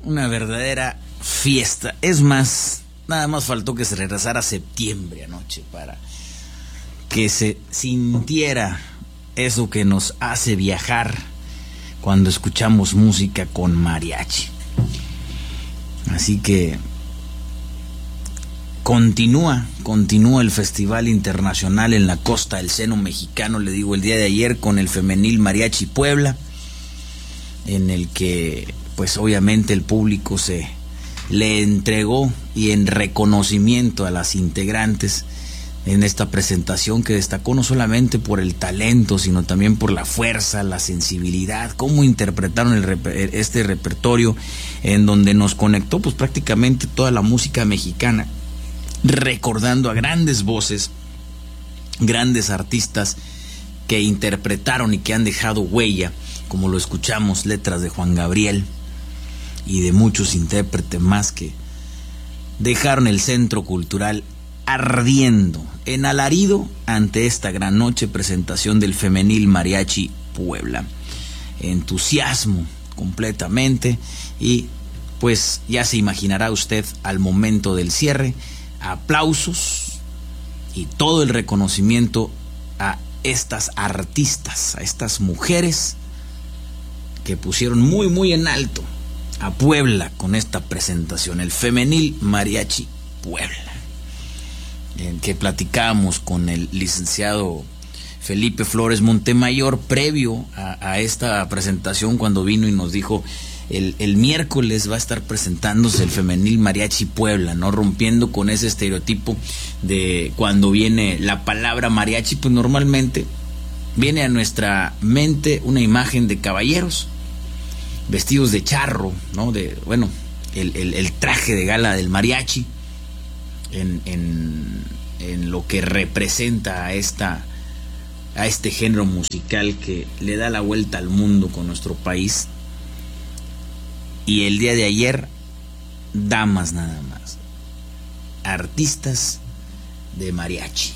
una verdadera fiesta. Es más, nada más faltó que se regresara a septiembre anoche para que se sintiera eso que nos hace viajar cuando escuchamos música con mariachi. Así que continúa el Festival Internacional en la Costa del Seno Mexicano, le digo, el día de ayer con el Femenil Mariachi Puebla, en el que pues obviamente el público se le entregó y en reconocimiento a las integrantes en esta presentación, que destacó no solamente por el talento, sino también por la fuerza, la sensibilidad, cómo interpretaron este repertorio, en donde nos conectó pues prácticamente toda la música mexicana, recordando a grandes voces, grandes artistas que interpretaron y que han dejado huella, como lo escuchamos, letras de Juan Gabriel y de muchos intérpretes más que dejaron el Centro Cultural ardiendo en alarido ante esta gran noche, presentación del Femenil Mariachi Puebla. Entusiasmo completamente, y pues ya se imaginará usted al momento del cierre, aplausos y todo el reconocimiento a estas artistas, a estas mujeres que pusieron muy en alto a Puebla con esta presentación, el Femenil Mariachi Puebla, en que platicamos con el licenciado Felipe Flores Montemayor previo a esta presentación, cuando vino y nos dijo: el miércoles va a estar presentándose el Femenil Mariachi Puebla, ¿no? Rompiendo con ese estereotipo de cuando viene la palabra mariachi, pues normalmente viene a nuestra mente una imagen de caballeros vestidos de charro, ¿no? El traje de gala del mariachi en lo que representa a este género musical que le da la vuelta al mundo con nuestro país. Y el día de ayer, damas nada más, artistas de mariachi,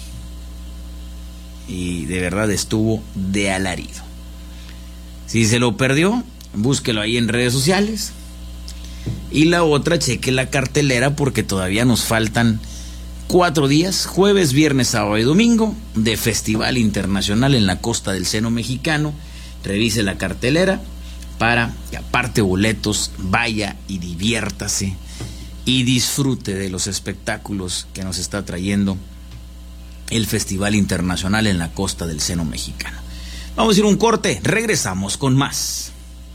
y de verdad estuvo de alarido. Si se lo perdió, búsquelo ahí en redes sociales. Y la otra, cheque la cartelera, porque todavía nos faltan 4 días, jueves, viernes, sábado y domingo, de Festival Internacional en la Costa del Seno Mexicano. Revise la cartelera para que, aparte boletos, vaya y diviértase y disfrute de los espectáculos que nos está trayendo el Festival Internacional en la Costa del Seno Mexicano. Vamos a ir a un corte, regresamos con más.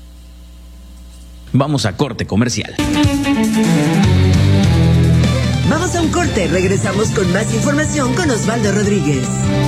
Vamos a corte comercial. Vamos a un corte, regresamos con más información con Osvaldo Rodríguez.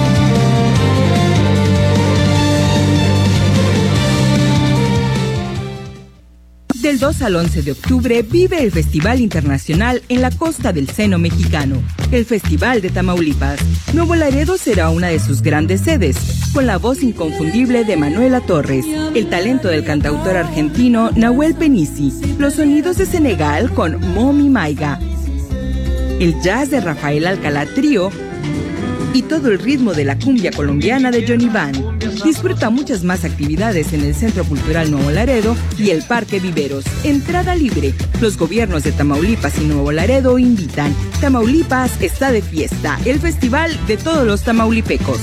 Del 2 al 11 de octubre vive el Festival Internacional en la Costa del Seno Mexicano, el Festival de Tamaulipas. Nuevo Laredo será una de sus grandes sedes, con la voz inconfundible de Manuela Torres, el talento del cantautor argentino Nahuel Penisi, los sonidos de Senegal con Momi Maiga, el jazz de Rafael Alcalá Trío y todo el ritmo de la cumbia colombiana de Johnny Van. Disfruta muchas más actividades en el Centro Cultural Nuevo Laredo y el Parque Viveros. Entrada libre. Los gobiernos de Tamaulipas y Nuevo Laredo invitan. Tamaulipas está de fiesta. El festival de todos los tamaulipecos.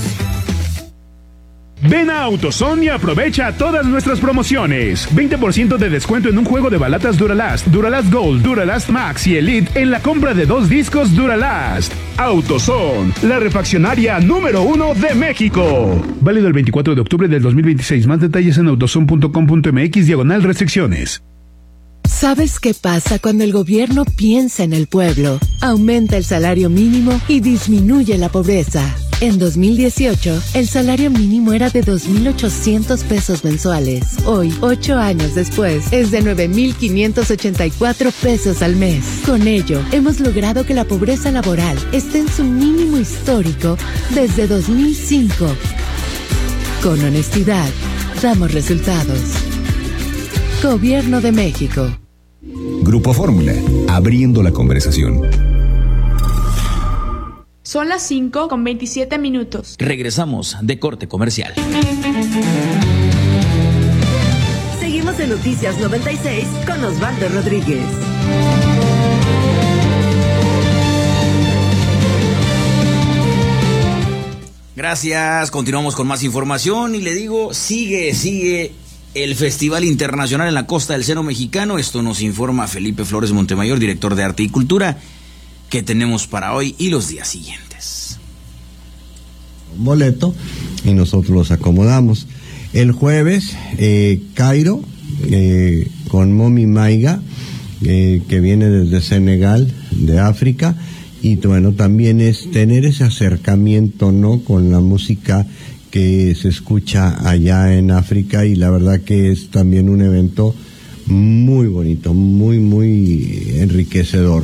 Ven a AutoZone y aprovecha todas nuestras promociones. 20% de descuento en un juego de balatas Duralast, Duralast Gold, Duralast Max y Elite en la compra de 2 discos Duralast. AutoZone, la refaccionaria número 1 de México. Válido el 24 de octubre del 2026. Más detalles en autozone.com.mx/restricciones. ¿Sabes qué pasa cuando el gobierno piensa en el pueblo? Aumenta el salario mínimo y disminuye la pobreza. En 2018, el salario mínimo era de 2,800 pesos mensuales. Hoy, 8 años después, es de 9,584 pesos al mes. Con ello, hemos logrado que la pobreza laboral esté en su mínimo histórico desde 2005. Con honestidad, damos resultados. Gobierno de México. Grupo Fórmula, abriendo la conversación. Son las 5:27. Regresamos de corte comercial. Seguimos en Noticias 96 con Osvaldo Rodríguez. Gracias, continuamos con más información y le digo, sigue el Festival Internacional en la Costa del Seno Mexicano. Esto nos informa Felipe Flores Montemayor, director de Arte y Cultura, que tenemos para hoy y los días siguientes. Un boleto y nosotros los acomodamos. El jueves, Cairo, con Momi Maiga, que viene desde Senegal, de África, y bueno, también es tener ese acercamiento, ¿no?, con la música que se escucha allá en África, y la verdad que es también un evento muy bonito, muy enriquecedor.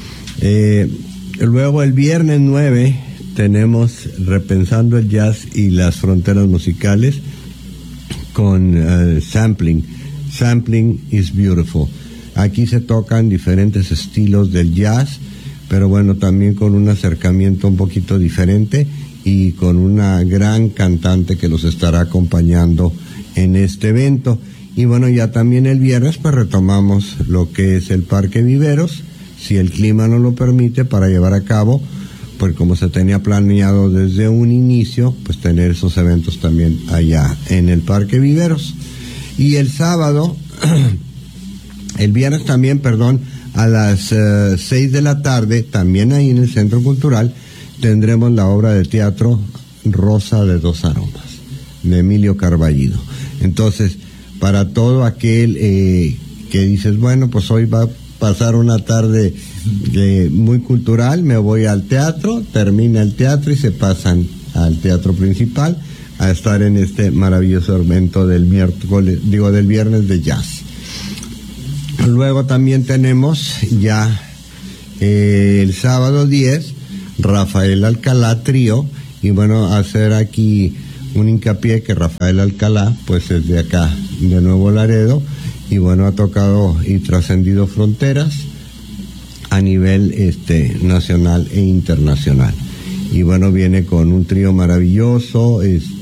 Luego el viernes 9 tenemos Repensando el Jazz y las Fronteras Musicales con Sampling. Sampling is Beautiful. Aquí se tocan diferentes estilos del jazz, pero bueno, también con un acercamiento un poquito diferente y con una gran cantante que los estará acompañando en este evento. Y bueno, ya también el viernes pues retomamos lo que es el Parque Viveros, si el clima nos lo permite, para llevar a cabo, pues como se tenía planeado desde un inicio, pues tener esos eventos también allá en el Parque Viveros. Y el sábado, el viernes también, a las 6 de la tarde, también ahí en el Centro Cultural, tendremos la obra de teatro Rosa de dos Aromas, de Emilio Carballido. Entonces, para todo aquel que dices, bueno, pues hoy va a pasar una tarde muy cultural, me voy al teatro, termina el teatro y se pasan al teatro principal a estar en este maravilloso evento del viernes de jazz. Luego también tenemos ya el sábado 10, Rafael Alcalá Trío, y bueno, hacer aquí un hincapié que Rafael Alcalá pues es de acá, de Nuevo Laredo, y bueno, ha tocado y trascendido fronteras a nivel nacional e internacional. Y bueno, viene con un trío maravilloso,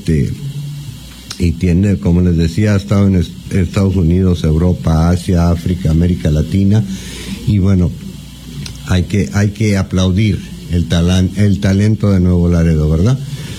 y tiene, como les decía, ha estado en Estados Unidos, Europa, Asia, África, América Latina, y bueno, hay que aplaudir el talento de Nuevo Laredo, ¿verdad?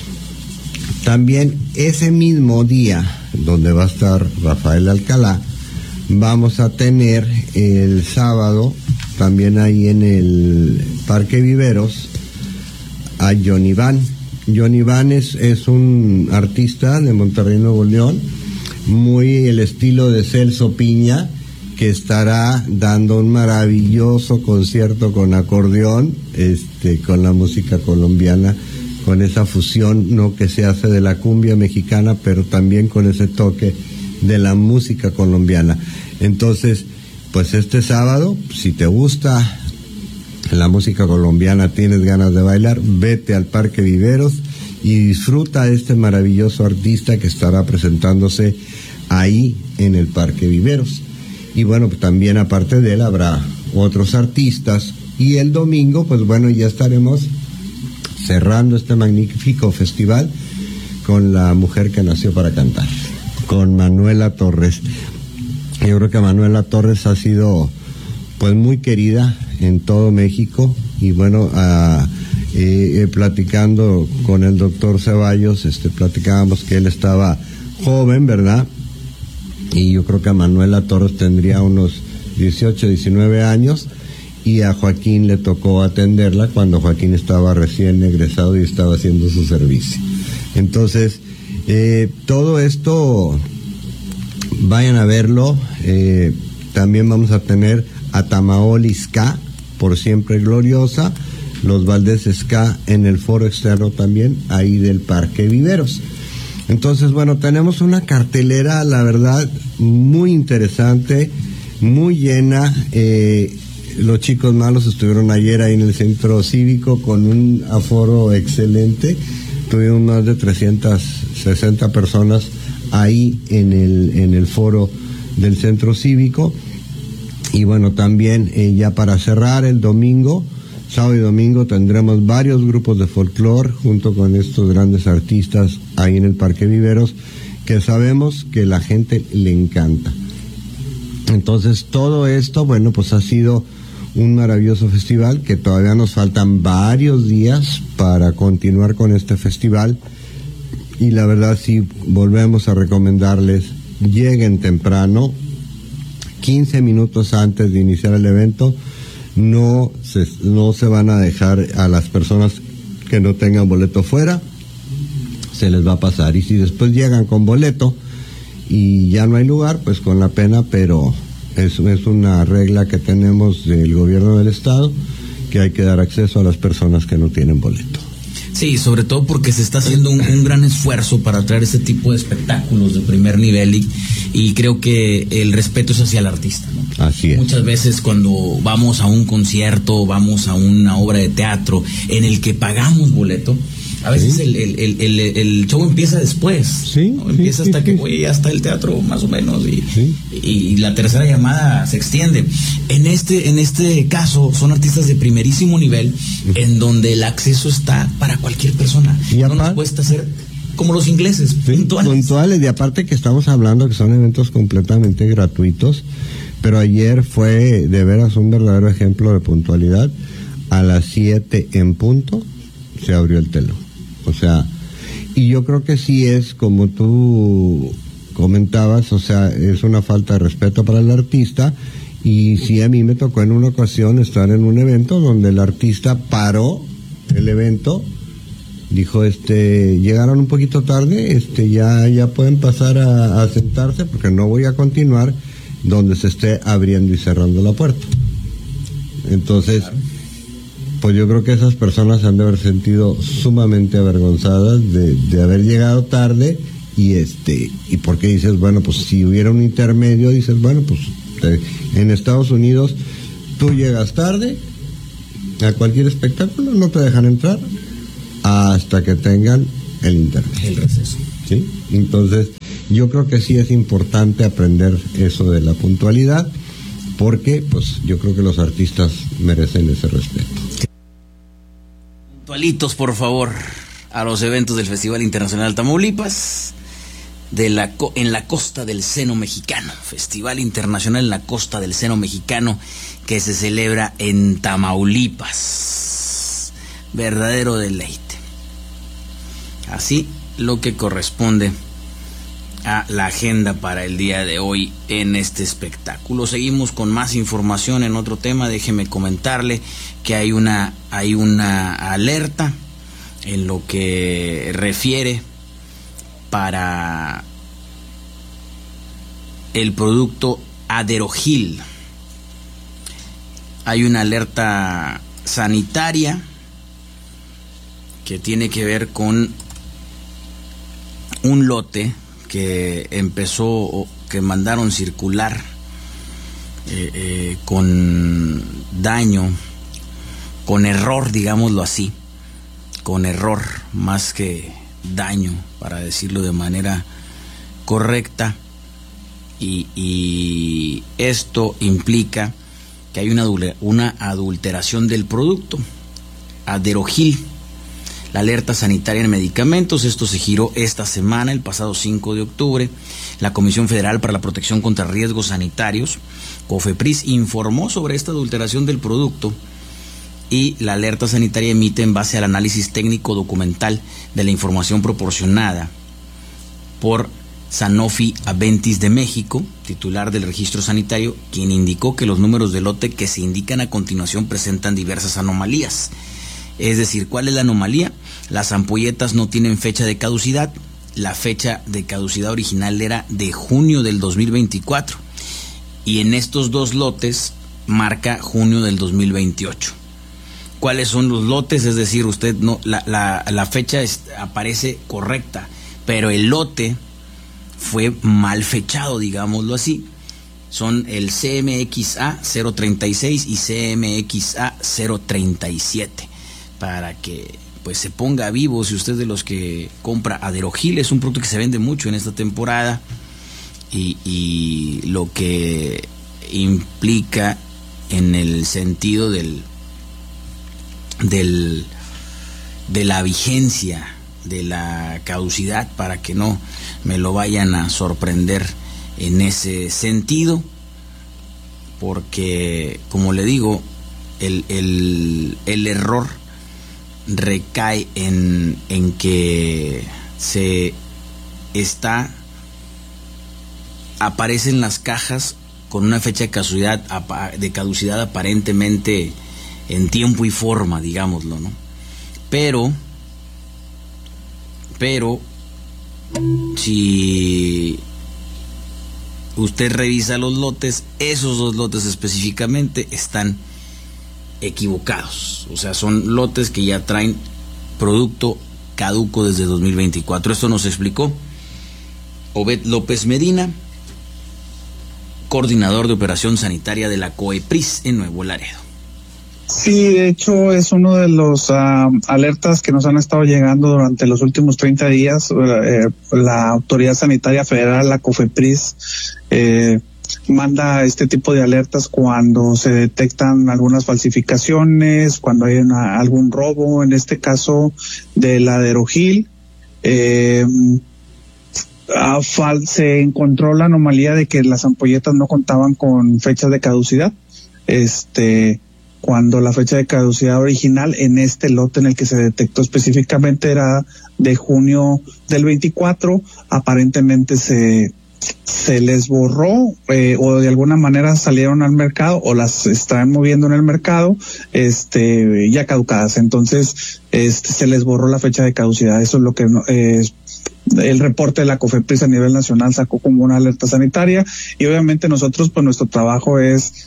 También ese mismo día, donde va a estar Rafael Alcalá, vamos a tener el sábado, también ahí en el Parque Viveros, a Johnny Van. Johnny Van es un artista de Monterrey, Nuevo León, muy el estilo de Celso Piña, que estará dando un maravilloso concierto con acordeón, con la música colombiana, con esa fusión, ¿no?, que se hace de la cumbia mexicana, pero también con ese toque de la música colombiana. Entonces, pues este sábado, si te gusta la música colombiana, tienes ganas de bailar, vete al Parque Viveros y disfruta de este maravilloso artista que estará presentándose ahí en el Parque Viveros. Y bueno, pues también aparte de él habrá otros artistas, y el domingo, pues bueno, ya estaremos cerrando este magnífico festival con la mujer que nació para cantar, con Manuela Torres. Yo creo que Manuela Torres ha sido pues muy querida en todo México, y bueno, platicando con el doctor Ceballos, platicábamos que él estaba joven, ¿verdad? Y yo creo que a Manuela Torres tendría unos 18, 19 años, y a Joaquín le tocó atenderla cuando Joaquín estaba recién egresado y estaba haciendo su servicio. Entonces, todo esto, vayan a verlo. También vamos a tener a Tamaoli Ska, por siempre gloriosa, los Valdés Ska en el foro externo también, ahí del Parque Viveros. Entonces, bueno, tenemos una cartelera, la verdad, muy interesante, muy llena. Los Chicos Malos estuvieron ayer ahí en el Centro Cívico con un aforo excelente. Tuvimos más de 360 personas ahí en el foro del Centro Cívico. Y bueno, también ya para cerrar el domingo, sábado y domingo, tendremos varios grupos de folclore junto con estos grandes artistas ahí en el Parque Viveros, que sabemos que la gente le encanta. Entonces todo esto, bueno, pues ha sido un maravilloso festival, que todavía nos faltan varios días para continuar con este festival, y la verdad sí volvemos a recomendarles, lleguen temprano, 15 minutos antes de iniciar el evento. No se van a dejar a las personas que no tengan boleto fuera, se les va a pasar. Y si después llegan con boleto y ya no hay lugar, pues con la pena, pero es una regla que tenemos del gobierno del estado, que hay que dar acceso a las personas que no tienen boleto. Sí, sobre todo porque se está haciendo un gran esfuerzo para traer este tipo de espectáculos de primer nivel, y creo que el respeto es hacia el artista, ¿no? Así es. Muchas veces cuando vamos a un concierto, vamos a una obra de teatro en el que pagamos boleto, a veces el show empieza después, sí, ¿no? Empieza hasta que ya está el teatro más o menos, y la tercera llamada se extiende. En este caso son artistas de primerísimo nivel, en donde el acceso está para cualquier persona. Y no nos cuesta ser como los ingleses, puntuales, y aparte que estamos hablando que son eventos completamente gratuitos, pero ayer fue de veras un verdadero ejemplo de puntualidad. A las 7 en punto se abrió el telón. O sea, y yo creo que sí es como tú comentabas, o sea, es una falta de respeto para el artista. Y sí, a mí me tocó en una ocasión estar en un evento donde el artista paró el evento, dijo, llegaron un poquito tarde, ya pueden pasar a sentarse porque no voy a continuar donde se esté abriendo y cerrando la puerta. Entonces, pues yo creo que esas personas se han de haber sentido sumamente avergonzadas de haber llegado tarde, y porque dices, bueno, pues si hubiera un intermedio, dices, bueno, pues en Estados Unidos tú llegas tarde a cualquier espectáculo, no te dejan entrar hasta que tengan el intermedio, el receso. ¿Sí? Entonces yo creo que sí es importante aprender eso de la puntualidad, porque pues yo creo que los artistas merecen ese respeto. Puntualitos, por favor, a los eventos del Festival Internacional Tamaulipas en la costa del Seno Mexicano. Festival Internacional en la costa del Seno Mexicano, que se celebra en Tamaulipas. Verdadero deleite. Así lo que corresponde a la agenda para el día de hoy en este espectáculo. Seguimos con más información en otro tema. Déjeme comentarle que hay una alerta en lo que refiere para el producto Aderogil. Hay una alerta sanitaria que tiene que ver con un lote que que mandaron circular con daño, con error, digámoslo así, con error más que daño, para decirlo de manera correcta, y esto implica que hay una adulteración del producto Aderogil. La alerta sanitaria en medicamentos, esto se giró esta semana, el pasado 5 de octubre. La Comisión Federal para la Protección contra Riesgos Sanitarios, COFEPRIS, informó sobre esta adulteración del producto, y la alerta sanitaria emite en base al análisis técnico documental de la información proporcionada por Sanofi Aventis de México, titular del registro sanitario, quien indicó que los números de lote que se indican a continuación presentan diversas anomalías. Es decir, ¿cuál es la anomalía? Las ampolletas no tienen fecha de caducidad. La fecha de caducidad original era de junio del 2024, y en estos dos lotes marca junio del 2028. ¿Cuáles son los lotes? Es decir, usted no, la fecha aparece correcta, pero el lote fue mal fechado, digámoslo así. Son el CMXA 036 y CMXA 037. Para que pues se ponga vivo, si usted de los que compra Aderogil, es un producto que se vende mucho en esta temporada, y lo que implica en el sentido de la vigencia, de la caducidad, para que no me lo vayan a sorprender en ese sentido. porque, como le digo, el error recae en que aparecen las cajas con una fecha de caducidad aparentemente en tiempo y forma, digámoslo, ¿no? Pero si usted revisa los lotes, esos 2 lotes específicamente están equivocados. O sea, son lotes que ya traen producto caduco desde 2024. Esto nos explicó Obed López Medina, coordinador de operación sanitaria de la COEPRIS en Nuevo Laredo. Sí, de hecho es uno de los alertas que nos han estado llegando durante los últimos 30 días. La Autoridad Sanitaria Federal, la COFEPRIS, manda este tipo de alertas cuando se detectan algunas falsificaciones, cuando hay algún robo, en este caso de la Aderogil. Se encontró la anomalía de que las ampolletas no contaban con fechas de caducidad. Cuando la fecha de caducidad original en este lote en el que se detectó específicamente era de junio del 24, aparentemente se les borró o de alguna manera salieron al mercado o las están moviendo en el mercado ya caducadas. Entonces se les borró la fecha de caducidad. Eso es lo que el reporte de la COFEPRIS a nivel nacional sacó como una alerta sanitaria, y obviamente nosotros, pues nuestro trabajo es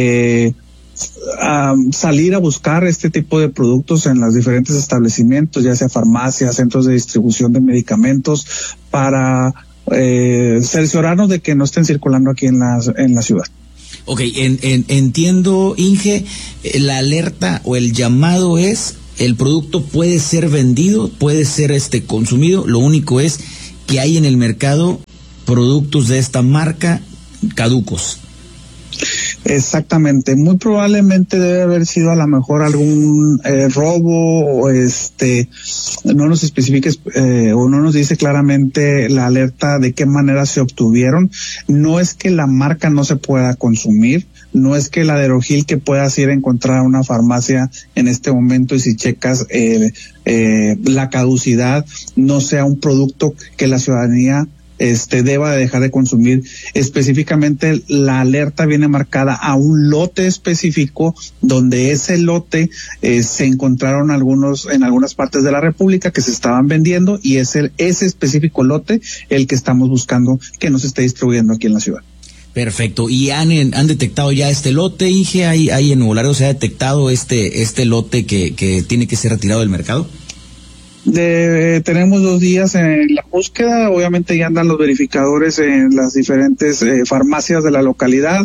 salir a buscar este tipo de productos en los diferentes establecimientos, ya sea farmacias, centros de distribución de medicamentos, para cerciorarnos de que no estén circulando aquí en la ciudad. Ok, entiendo, Inge, la alerta o el llamado es: el producto puede ser vendido, puede ser consumido, lo único es que hay en el mercado productos de esta marca caducos. Exactamente, muy probablemente debe haber sido a lo mejor algún robo o no nos especifica o no nos dice claramente la alerta de qué manera se obtuvieron. No es que la marca no se pueda consumir, no es que la Aderogil que puedas ir a encontrar a una farmacia en este momento y si checas la caducidad no sea un producto que la ciudadanía deba de dejar de consumir. Específicamente la alerta viene marcada a un lote específico, donde ese lote se encontraron en algunas partes de la República que se estaban vendiendo, y es ese específico lote el que estamos buscando que no se esté distribuyendo aquí en la ciudad. Perfecto. ¿Y han detectado ya este lote, Inge? ¿Hay en Nuevo Laredo se ha detectado este lote que tiene que ser retirado del mercado? Tenemos 2 días en la búsqueda. Obviamente ya andan los verificadores en las diferentes farmacias de la localidad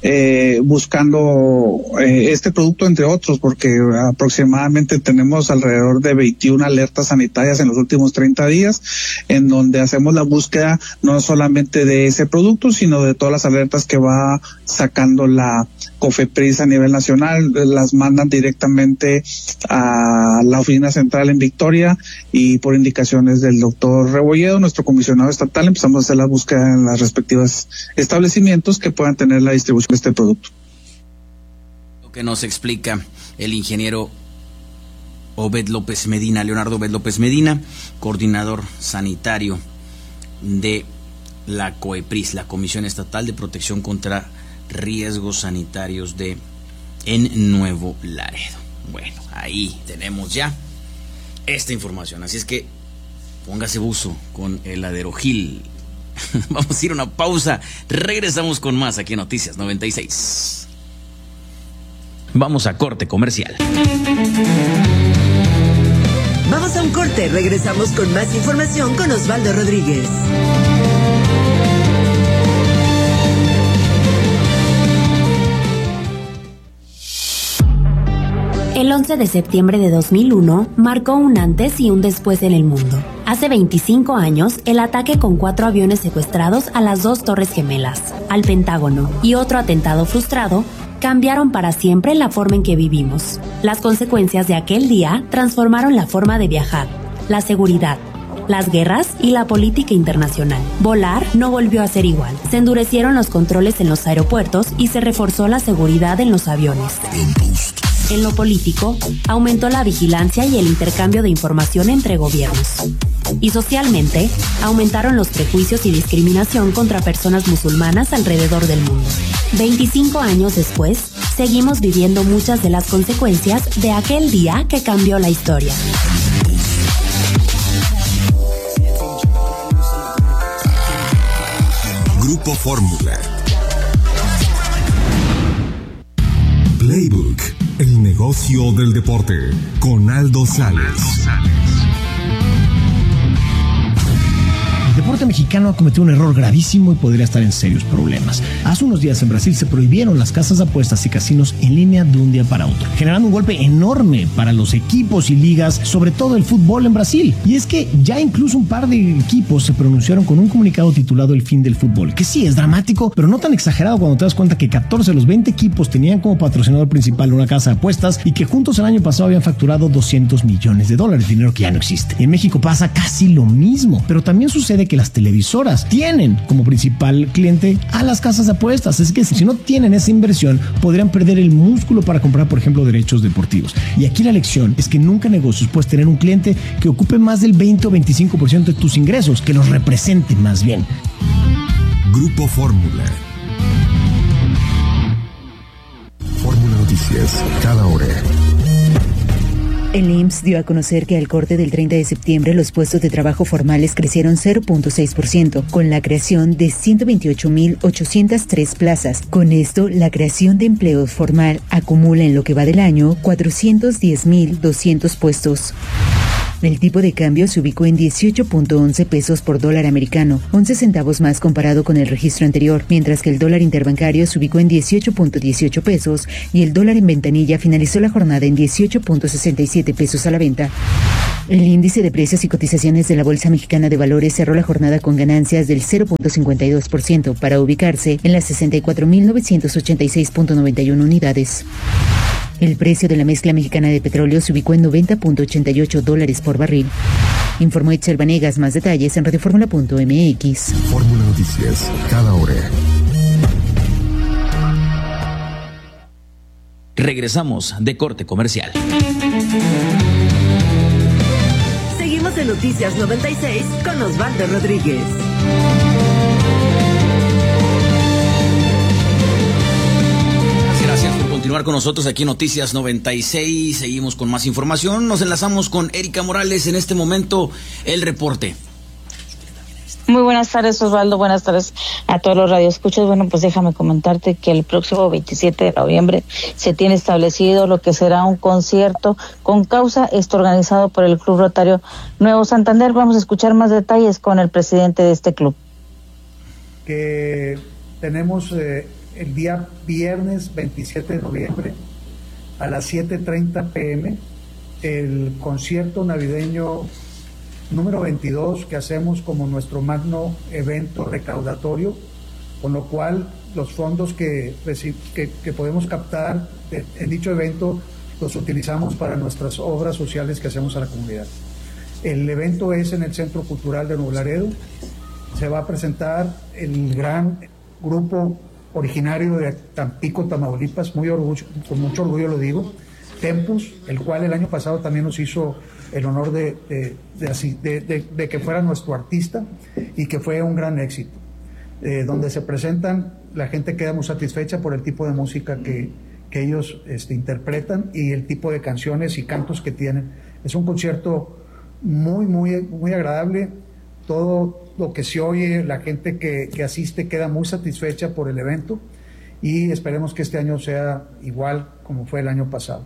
buscando este producto, entre otros, porque aproximadamente tenemos alrededor de 21 alertas sanitarias en los últimos 30 días, en donde hacemos la búsqueda no solamente de ese producto, sino de todas las alertas que va sacando la COFEPRIS a nivel nacional. Las mandan directamente a la oficina central en Victoria, y por indicaciones del doctor Rebolledo, nuestro comisionado estatal, empezamos a hacer la búsqueda en las respectivas establecimientos que puedan tener la distribución de este producto. Lo que nos explica el ingeniero Obed López Medina, Leonardo Obed López Medina, coordinador sanitario de la COEPRIS, la Comisión Estatal de Protección contra Riesgos Sanitarios en Nuevo Laredo. Bueno, ahí tenemos ya esta información, así es que póngase buzo con el Aderogil. Vamos a ir a una pausa, regresamos con más aquí en Noticias 96. Vamos a corte comercial. Vamos a un corte, regresamos con más información con Osvaldo Rodríguez. El 11 de septiembre de 2001 marcó un antes y un después en el mundo. Hace 25 años, el ataque con 4 aviones secuestrados a las 2 Torres Gemelas, al Pentágono y otro atentado frustrado cambiaron para siempre la forma en que vivimos. Las consecuencias de aquel día transformaron la forma de viajar, la seguridad, las guerras y la política internacional. Volar no volvió a ser igual. Se endurecieron los controles en los aeropuertos y se reforzó la seguridad en los aviones. En lo político, aumentó la vigilancia y el intercambio de información entre gobiernos. Y socialmente, aumentaron los prejuicios y discriminación contra personas musulmanas alrededor del mundo. 25 años después, seguimos viviendo muchas de las consecuencias de aquel día que cambió la historia. Grupo Fórmula. Playbook, el negocio del deporte, con Aldo Sales. El deporte mexicano ha cometido un error gravísimo y podría estar en serios problemas. Hace unos días en Brasil se prohibieron las casas de apuestas y casinos en línea de un día para otro, generando un golpe enorme para los equipos y ligas, sobre todo el fútbol en Brasil. Y es que ya incluso un par de equipos se pronunciaron con un comunicado titulado El fin del fútbol, que sí es dramático, pero no tan exagerado cuando te das cuenta que 14 de los 20 equipos tenían como patrocinador principal una casa de apuestas y que juntos el año pasado habían facturado $200 millones, dinero que ya no existe. En México pasa casi lo mismo, pero también sucede que las televisoras tienen como principal cliente a las casas de apuestas. Es que si no tienen esa inversión, podrían perder el músculo para comprar, por ejemplo, derechos deportivos. Y aquí la lección es que nunca en negocios puedes tener un cliente que ocupe más del 20 o 25% de tus ingresos, que los represente más bien. Grupo Fórmula. Fórmula Noticias, cada hora. El IMSS dio a conocer que al corte del 30 de septiembre los puestos de trabajo formales crecieron 0.6%, con la creación de 128.803 plazas. Con esto, la creación de empleo formal acumula en lo que va del año 410.200 puestos. El tipo de cambio se ubicó en 18.11 pesos por dólar americano, 11 centavos más comparado con el registro anterior, mientras que el dólar interbancario se ubicó en 18.18 pesos y el dólar en ventanilla finalizó la jornada en 18.67 pesos a la venta. El índice de precios y cotizaciones de la Bolsa Mexicana de Valores cerró la jornada con ganancias del 0.52% para ubicarse en las 64.986.91 unidades. El precio de la mezcla mexicana de petróleo se ubicó en $90.88 por barril. Informó Itzel Vanegas. Más detalles en radioformula.mx. Fórmula Noticias, cada hora. Regresamos de corte comercial. Seguimos en Noticias 96 con Osvaldo Rodríguez. Gracias por continuar con nosotros aquí en Noticias 96. Seguimos con más información. Nos enlazamos con Erika Morales. En este momento, el reporte. Muy buenas tardes, Osvaldo. Buenas tardes a todos los radioescuchas. Bueno, pues déjame comentarte que el próximo 27 de noviembre se tiene establecido lo que será un concierto con causa, esto organizado por el Club Rotario Nuevo Santander. Vamos a escuchar más detalles con el presidente de este club. Que tenemos el día viernes 27 de noviembre a las 7:30 p.m. el concierto navideño número 22 que hacemos como nuestro magno evento recaudatorio, con lo cual los fondos que podemos captar en dicho evento los utilizamos para nuestras obras sociales que hacemos a la comunidad. El evento es en el Centro Cultural de Nuevo Laredo. Se va a presentar el gran grupo originario de Tampico, Tamaulipas, con mucho orgullo lo digo, Tempus, el cual el año pasado también nos hizo el honor de que fuera nuestro artista y que fue un gran éxito. Donde se presentan, la gente queda muy satisfecha por el tipo de música que ellos interpretan y el tipo de canciones y cantos que tienen. Es un concierto muy agradable. Todo lo que se oye, la gente que asiste queda muy satisfecha por el evento y esperemos que este año sea igual como fue el año pasado.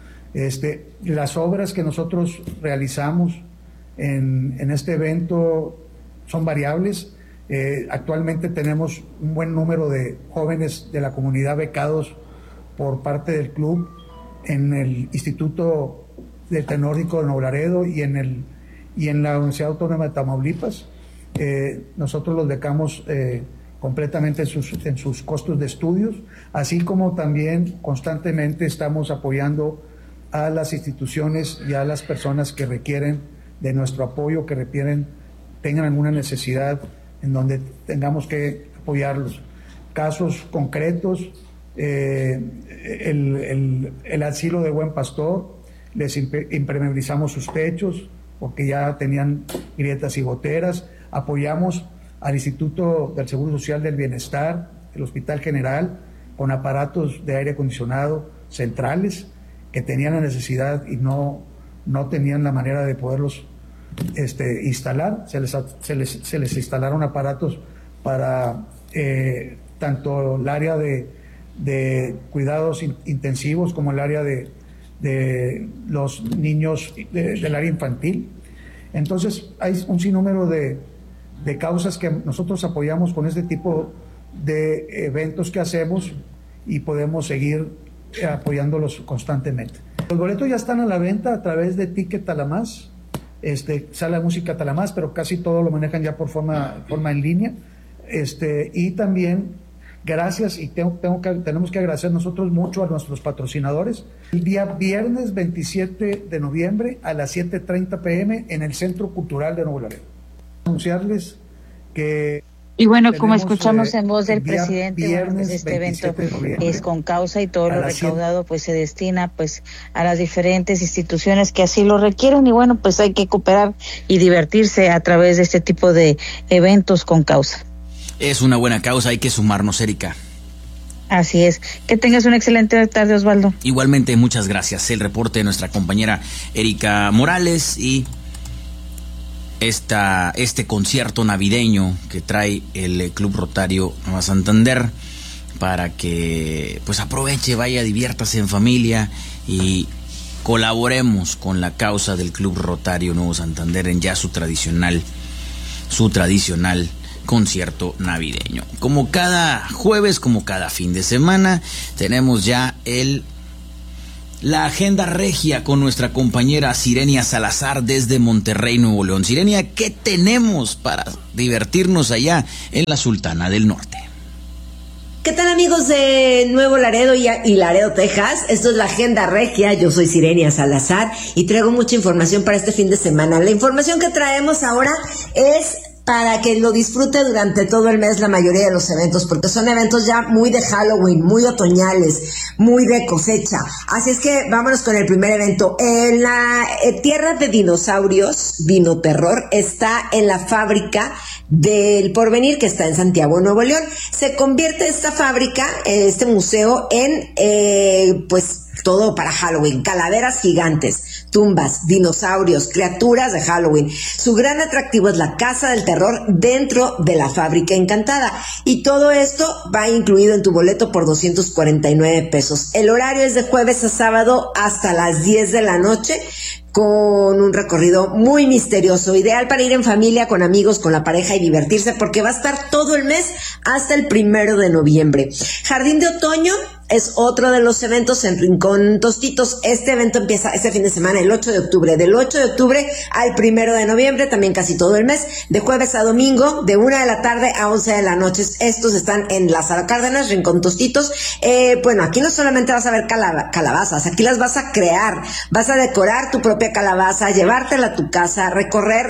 Las obras que nosotros realizamos en este evento son variables. Actualmente tenemos un buen número de jóvenes de la comunidad becados por parte del club en el Instituto de Tecnológico de Nuevo Laredo y en la Universidad Autónoma de Tamaulipas. Nosotros los becamos completamente en sus costos de estudios, así como también constantemente estamos apoyando a las instituciones y a las personas que requieren de nuestro apoyo, que tengan alguna necesidad en donde tengamos que apoyarlos. Casos concretos, el asilo de Buen Pastor, les impermeabilizamos sus techos porque ya tenían grietas y goteras. Apoyamos al Instituto del Seguro Social del Bienestar, el Hospital General, con aparatos de aire acondicionado centrales que tenían la necesidad y no tenían la manera de poderlos instalar. Se les instalaron aparatos para tanto el área de cuidados intensivos como el área de los niños del área infantil. Entonces hay un sinnúmero de causas que nosotros apoyamos con este tipo de eventos que hacemos y podemos seguir apoyándolos constantemente. Los boletos ya están a la venta a través de Ticket Talamás, Sala de Música Talamás, pero casi todo lo manejan ya por forma en línea. Y también gracias, y tenemos que agradecer nosotros mucho a nuestros patrocinadores. El día viernes 27 de noviembre a las 7:30 p.m. en el Centro Cultural de Nuevo Laredo. Anunciarles que... Y bueno, como escuchamos en voz del presidente, bueno, pues este evento es con causa y todo lo recaudado pues se destina pues a las diferentes instituciones que así lo requieren, y bueno, pues hay que cooperar y divertirse a través de este tipo de eventos con causa. Es una buena causa, hay que sumarnos, Erika. Así es. Que tengas una excelente tarde, Osvaldo. Igualmente, muchas gracias. El reporte de nuestra compañera Erika Morales y este concierto navideño que trae el Club Rotario Nuevo Santander para que pues aproveche, vaya, diviértase en familia y colaboremos con la causa del Club Rotario Nuevo Santander en ya su tradicional concierto navideño. Como cada jueves, como cada fin de semana, tenemos ya la agenda regia con nuestra compañera Sirenia Salazar desde Monterrey, Nuevo León. Sirenia, ¿qué tenemos para divertirnos allá en la Sultana del Norte? ¿Qué tal, amigos de Nuevo Laredo y Laredo, Texas? Esto es la Agenda Regia. Yo soy Sirenia Salazar y traigo mucha información para este fin de semana. La información que traemos ahora es para que lo disfrute durante todo el mes la mayoría de los eventos, porque son eventos ya muy de Halloween, muy otoñales, muy de cosecha. Así es que vámonos con el primer evento. En la Tierra de Dinosaurios, Dinoterror, está en la fábrica del Porvenir, que está en Santiago, Nuevo León. Se convierte esta fábrica, este museo, en pues todo para Halloween: calaveras gigantes, tumbas, dinosaurios, criaturas de Halloween. Su gran atractivo es la Casa del Terror dentro de la Fábrica Encantada, y todo esto va incluido en tu boleto por 249 pesos. El horario es de jueves a sábado hasta las 10 de la noche, con un recorrido muy misterioso, ideal para ir en familia, con amigos, con la pareja y divertirse, porque va a estar todo el mes hasta el 1 de noviembre. Jardín de Otoño es otro de los eventos en Rincón Tostitos. Este evento empieza este fin de semana, el 8 de octubre. Del 8 de octubre al 1 de noviembre, también casi todo el mes, de jueves a domingo, de 1 de la tarde a 11 de la noche. Estos están en Lázaro Cárdenas, Rincón Tostitos. Bueno, aquí no solamente vas a ver calabazas, aquí las vas a crear. Vas a decorar tu propia calabaza, llevártela a tu casa, recorrer,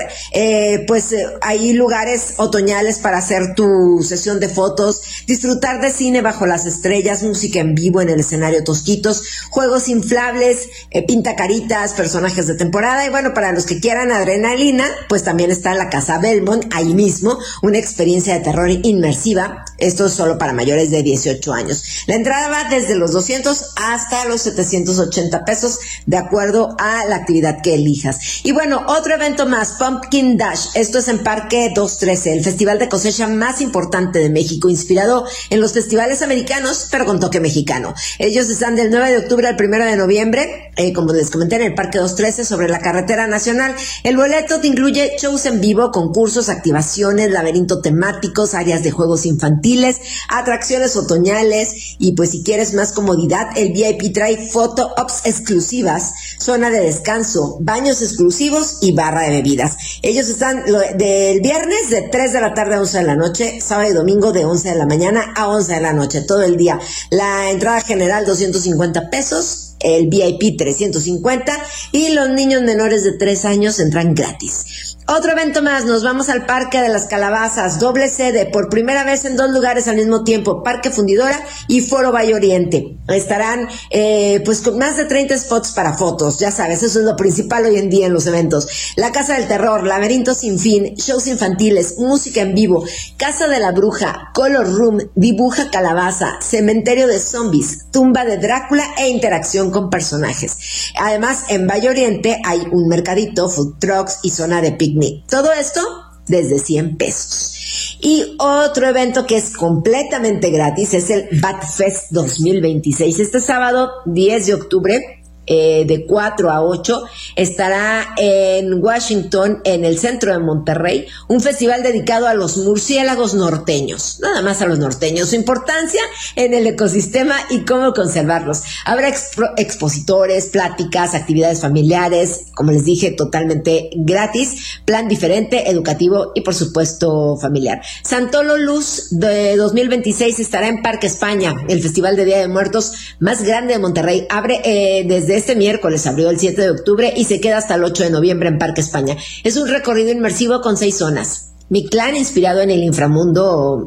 hay lugares otoñales para hacer tu sesión de fotos, disfrutar de cine bajo las estrellas, música en vivo en el escenario Tostitos, juegos inflables, pintacaritas, personajes de temporada, y bueno, para los que quieran adrenalina, pues también está la Casa Belmont, ahí mismo, una experiencia de terror inmersiva. Esto es solo para mayores de 18 años. La entrada va desde los 200 hasta los 780 pesos, de acuerdo a la actividad que elijas. Y bueno, otro evento más, Pumpkin Dash. Esto es en Parque 213, el festival de cosecha más importante de México, inspirado en los festivales americanos, pero con toque mexicano. Ellos están del 9 de octubre al 1 de noviembre, como les comenté, en el Parque 213, sobre la carretera nacional. El boleto te incluye shows en vivo, concursos, activaciones, laberinto temáticos, áreas de juegos infantiles, atracciones otoñales, y pues si quieres más comodidad, el VIP trae photo ops exclusivas, zona de descanso, baños exclusivos y barra de bebidas. Ellos están del viernes de 3 de la tarde a 11 de la noche, sábado y domingo de 11 de la mañana a 11 de la noche, todo el día. La entrada general 250 pesos, el VIP 350 y los niños menores de 3 años entran gratis. Otro evento más, nos vamos al Parque de las Calabazas, doble sede, por primera vez en 2 lugares al mismo tiempo, Parque Fundidora y Foro Valle Oriente. Estarán pues con más de 30 spots para fotos, ya sabes, eso es lo principal hoy en día en los eventos. La Casa del Terror, Laberinto Sin Fin, shows infantiles, música en vivo, Casa de la Bruja, Color Room, Dibuja Calabaza, Cementerio de Zombies, Tumba de Drácula e interacción con personajes. Además, en Valle Oriente hay un mercadito, food trucks y zona de picnic. Todo esto desde 100 pesos. Y otro evento que es completamente gratis es el Bat Fest 2026. Este sábado 10 de octubre, de 4 a 8, estará en Washington, en el centro de Monterrey, un festival dedicado a los murciélagos norteños, nada más a los norteños, su importancia en el ecosistema y cómo conservarlos. Habrá expositores, pláticas, actividades familiares, como les dije, totalmente gratis, plan diferente, educativo y por supuesto familiar. Santolo Luz de 2026 estará en Parque España, el festival de Día de Muertos más grande de Monterrey. Abre desde este miércoles, abrió el 7 de octubre y se queda hasta el 8 de noviembre en Parque España. Es un recorrido inmersivo con 6 zonas. Mictlán, inspirado en el inframundo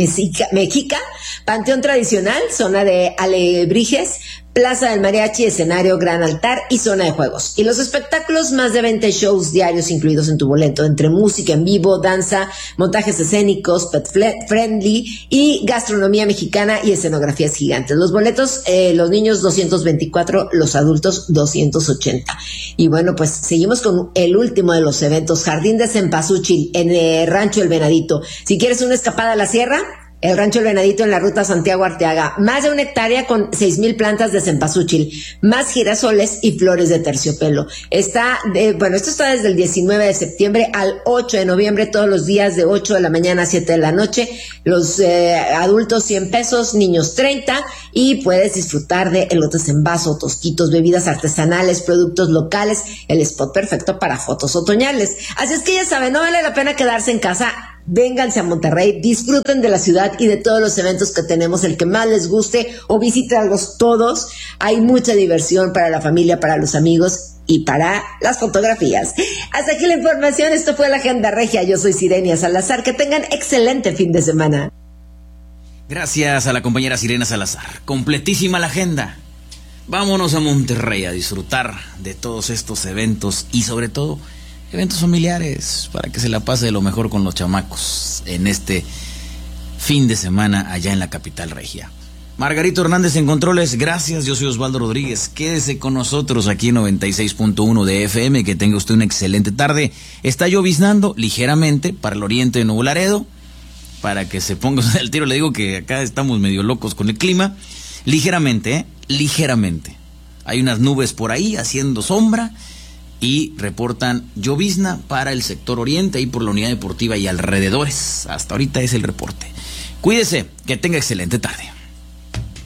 mexica, Panteón Tradicional, zona de alebrijes, Plaza del Mariachi, escenario, gran altar y zona de juegos. Y los espectáculos, más de 20 shows diarios incluidos en tu boleto, entre música en vivo, danza, montajes escénicos, pet friendly y gastronomía mexicana y escenografías gigantes. Los boletos, los niños 224, los adultos 280. Y bueno, pues seguimos con el último de los eventos, Jardín de Cempasúchil, en el Rancho El Venadito. Si quieres una escapada a la sierra, el Rancho El Venadito en la ruta Santiago Arteaga, más de 1 hectárea con 6,000 plantas de cempasúchil, más girasoles y flores de terciopelo. Esto está desde el 19 de septiembre al 8 de noviembre, todos los días de 8 de la mañana a 7 de la noche. Los adultos 100 pesos, niños 30, y puedes disfrutar de elotes en vaso, tostitos, bebidas artesanales, productos locales, el spot perfecto para fotos otoñales. Así es que ya saben, no vale la pena quedarse en casa. Vénganse a Monterrey, disfruten de la ciudad y de todos los eventos que tenemos, el que más les guste, o visítenlos todos. Hay mucha diversión para la familia, para los amigos y para las fotografías. Hasta aquí la información, esto fue la Agenda Regia. Yo soy Sirenia Salazar, que tengan excelente fin de semana. Gracias a la compañera Sirena Salazar, completísima la agenda. Vámonos a Monterrey a disfrutar de todos estos eventos y sobre todo eventos familiares, para que se la pase de lo mejor con los chamacos en este fin de semana allá en la capital regia. Margarito Hernández en controles, gracias. Yo soy Osvaldo Rodríguez. Quédese con nosotros aquí en 96.1 de FM. Que tenga usted una excelente tarde. Está lloviznando ligeramente para el oriente de Nuevo Laredo, para que se ponga al tiro. Le digo que acá estamos medio locos con el clima. Ligeramente, ligeramente. Hay unas nubes por ahí haciendo sombra y reportan llovizna para el sector oriente, ahí por la Unidad Deportiva y alrededores. Hasta ahorita es el reporte. Cuídese, que tenga excelente tarde.